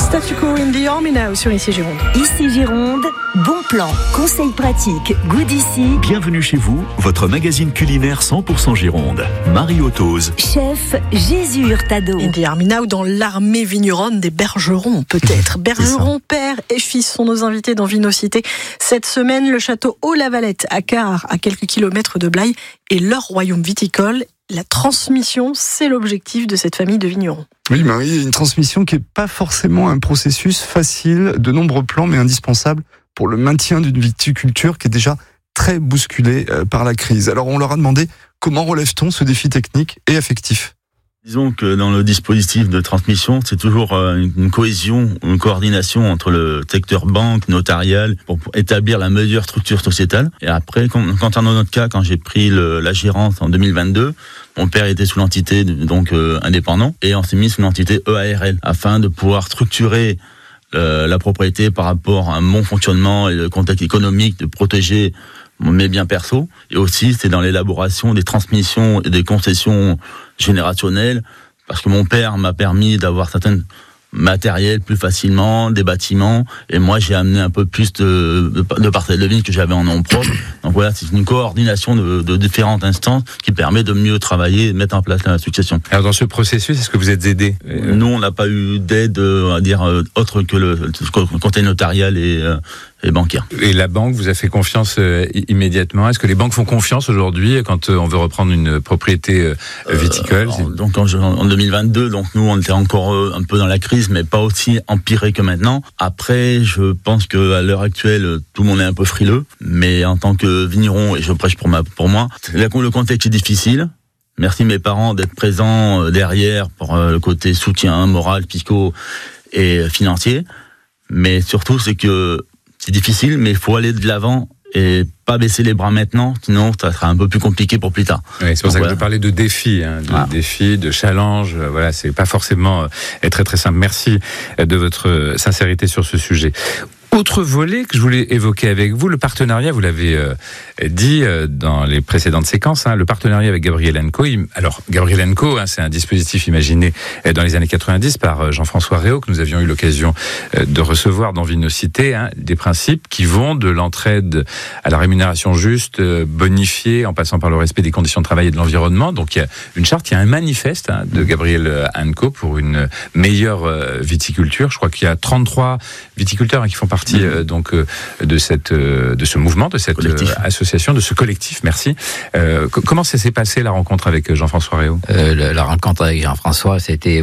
Statu quo in the army now sur Ici Gironde. Ici Gironde, bon plan, conseils pratiques, goût d'ici. Bienvenue chez vous, votre magazine culinaire 100% Gironde. Marie Otose. Chef Jésus Hurtado. In the army now dans l'armée vigneronne des bergerons, peut-être. Bergerons, père et fils sont nos invités dans Vinocité. Cette semaine, le château Haut-la-Valette à Cahors, à quelques kilomètres de Blaye, est leur royaume viticole. La transmission, c'est l'objectif de cette famille de vignerons. Oui, Marie, une transmission qui n'est pas forcément un processus facile, de nombreux plans, mais indispensable pour le maintien d'une viticulture qui est déjà très bousculée par la crise. Alors on leur a demandé comment relève-t-on ce défi technique et affectif ? Disons que dans le dispositif de transmission, c'est toujours une cohésion, une coordination entre le secteur banque, notarial, pour établir la meilleure structure sociétale. Et après, concernant notre cas, quand j'ai pris la gérance en 2022, mon père était sous l'entité donc indépendant, et on s'est mis sous l'entité EARL afin de pouvoir structurer la propriété par rapport à un bon fonctionnement et le contexte économique, de protéger mes biens perso, et aussi c'est dans l'élaboration des transmissions et des concessions générationnelles, parce que mon père m'a permis d'avoir certains matériels plus facilement, des bâtiments, et moi j'ai amené un peu plus de parcelles de vignes que j'avais en nom propre. Donc voilà, c'est une coordination de différentes instances qui permet de mieux travailler et de mettre en place la succession. Alors dans ce processus, est-ce que vous êtes aidé ? Nous, on n'a pas eu d'aide, on va dire, autre que le conseil notarial et bancaire. Et la banque vous a fait confiance immédiatement ? Est-ce que les banques font confiance aujourd'hui quand on veut reprendre une propriété viticole ? Donc en 2022, donc nous on était encore un peu dans la crise, mais pas aussi empiré que maintenant. Après, je pense que à l'heure actuelle, tout le monde est un peu frileux, mais en tant que vigneron, et je prêche pour moi, le contexte est difficile. Merci mes parents d'être présents derrière pour le côté soutien moral, psycho et financier. Mais surtout, c'est que c'est difficile, mais il faut aller de l'avant et pas baisser les bras maintenant, sinon ça sera un peu plus compliqué pour plus tard. Oui, c'est pour ça que je parlais de défis, défis, de challenges. Voilà, c'est pas forcément très très simple. Merci de votre sincérité sur ce sujet. Autre volet que je voulais évoquer avec vous, le partenariat, vous l'avez dit dans les précédentes séquences, le partenariat avec Gabriel & Co. Alors, Gabriel & Co, c'est un dispositif imaginé dans les années 90 par Jean-François Réau, que nous avions eu l'occasion de recevoir dans Vinocité, des principes qui vont de l'entraide à la rémunération juste, bonifiée, en passant par le respect des conditions de travail et de l'environnement. Donc, il y a une charte, il y a un manifeste de Gabriel & Co. pour une meilleure viticulture. Je crois qu'il y a 33 viticulteurs qui font partie donc de ce mouvement, de cette association, de ce collectif. Merci. Comment ça s'est passé la rencontre avec Jean-François Réau ? La rencontre avec Jean-François, c'était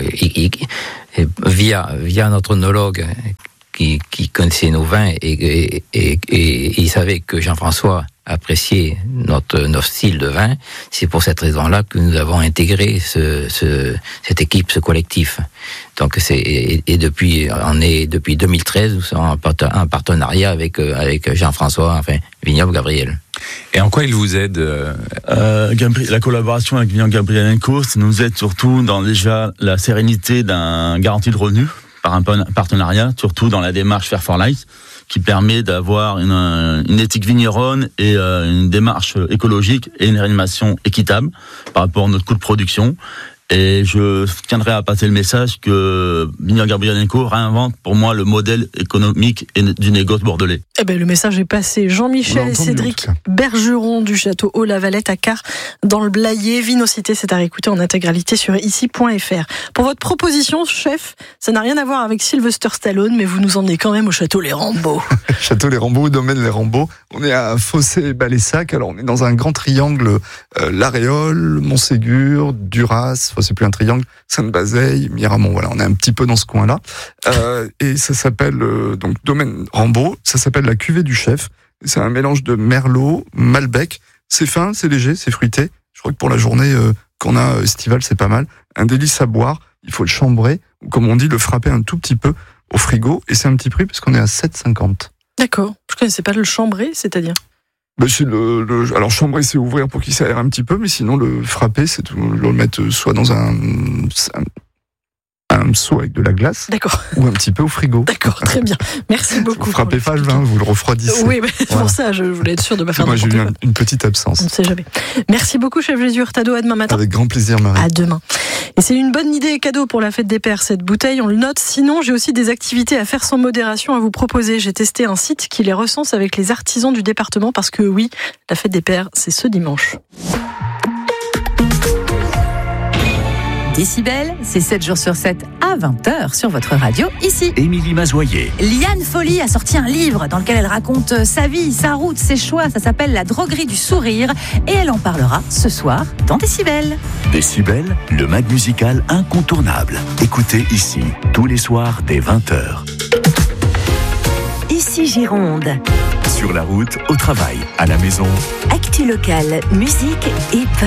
via notre œnologue qui connaissait nos vins et il savait que Jean-François apprécier notre style de vin. C'est pour cette raison-là que nous avons intégré cette équipe, ce collectif. Donc depuis 2013, nous sommes en partenariat avec Jean-François, Vignoble Gabriel. Et en quoi il vous aide La collaboration avec Vignoble Gabriel & Co, ça nous aide surtout dans déjà la sérénité d'un garantie de revenus par un partenariat, surtout dans la démarche Fair for Life, qui permet d'avoir une éthique vigneronne et une démarche écologique et une réanimation équitable par rapport à notre coût de production. Et je tiendrai à passer le message que Vignoble Gabriel & Co réinvente pour moi le modèle économique du négoce bordelais. Le message est passé. Jean-Michel et Cédric Bergeron du château Haut-la-Valette à Cahors dans le Blayais. Vinocité, c'est à réécouter en intégralité sur ici.fr. Pour votre proposition, chef, ça n'a rien à voir avec Sylvester Stallone, mais vous nous emmenez quand même au château Les Rambeaux. Château Les Rambeaux, domaine Les Rambeaux. On est à Fossé-Balessac. Alors on est dans un grand triangle, l'Aréole, Montségur, Duras. C'est plus un triangle, Sainte-Bazeille, Miramont. Voilà, on est un petit peu dans ce coin-là. Et ça s'appelle donc domaine Rambeau. Ça s'appelle la cuvée du chef. C'est un mélange de merlot, malbec. C'est fin, c'est léger, c'est fruité. Je crois que pour la journée qu'on a estivale, c'est pas mal. Un délice à boire. Il faut le chambrer, ou comme on dit, le frapper un tout petit peu au frigo. Et c'est un petit prix parce qu'on est à 7,50. D'accord. Je connaissais pas le chambrer, c'est-à-dire. C'est alors chambrer, c'est ouvrir pour qu'il s'aère un petit peu, mais sinon le frapper, c'est le mettre soit dans un un seau avec de la glace. D'accord. Ou un petit peu au frigo. D'accord, très bien. Merci beaucoup. Vous frappez pas le vin, vous le refroidissez. Oui, mais c'est pour ça, je voulais être sûr de ne pas faire Moi, j'ai n'importe eu quoi. une petite absence. On ne sait jamais. Merci beaucoup, chef Jésus Hurtado. À demain matin. Avec grand plaisir, Marie. À demain. Et c'est une bonne idée cadeau pour la fête des pères, cette bouteille, on le note. Sinon, j'ai aussi des activités à faire sans modération à vous proposer. J'ai testé un site qui les recense avec les artisans du département parce que oui, la fête des pères, c'est ce dimanche. Décibel, c'est 7 jours sur 7 à 20h sur votre radio, ici. Émilie Mazoyer. Liane Folly a sorti un livre dans lequel elle raconte sa vie, sa route, ses choix. Ça s'appelle La droguerie du sourire et elle en parlera ce soir dans Décibel. Décibel, le mag musical incontournable. Écoutez ici, tous les soirs dès 20h. Ici Gironde. Sur la route, au travail, à la maison. Actu locale, musique et